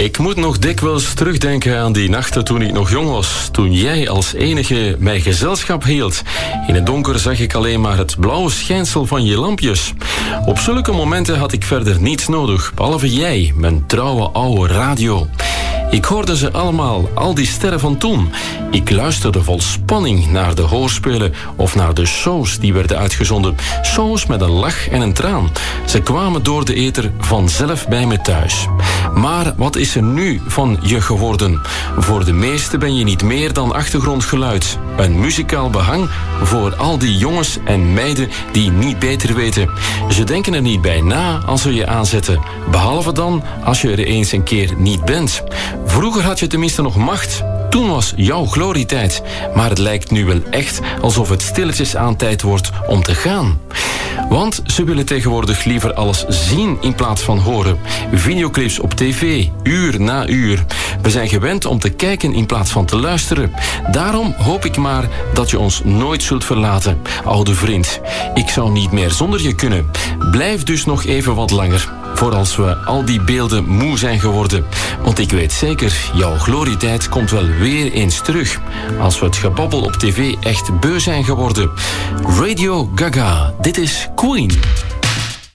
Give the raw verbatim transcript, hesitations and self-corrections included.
Ik moet nog dikwijls terugdenken aan die nachten toen ik nog jong was. Toen jij als enige mij gezelschap hield. In het donker zag ik alleen maar het blauwe schijnsel van je lampjes. Op zulke momenten had ik verder niets nodig, behalve jij, mijn trouwe oude radio. Ik hoorde ze allemaal, al die sterren van toen. Ik luisterde vol spanning naar de hoorspelen of naar de shows die werden uitgezonden. Shows met een lach en een traan. Ze kwamen door de ether vanzelf bij me thuis. Maar wat is er nu van je geworden? Voor de meesten ben je niet meer dan achtergrondgeluid. Een muzikaal behang voor al die jongens en meiden die niet beter weten. Ze denken er niet bij na als ze je aanzetten. Behalve dan als je er eens een keer niet bent. Vroeger had je tenminste nog macht. Toen was jouw glorietijd. Maar het lijkt nu wel echt alsof het stilletjes aan tijd wordt om te gaan. Want ze willen tegenwoordig liever alles zien in plaats van horen. Videoclips op tv, uur na uur. We zijn gewend om te kijken in plaats van te luisteren. Daarom hoop ik maar dat je ons nooit zult verlaten, oude vriend. Ik zou niet meer zonder je kunnen. Blijf dus nog even wat langer. Voor als we al die beelden moe zijn geworden. Want ik weet zeker, jouw glorietijd komt wel weer eens terug. Als we het gebabbel op tv echt beu zijn geworden. Radio Gaga, dit is Queen.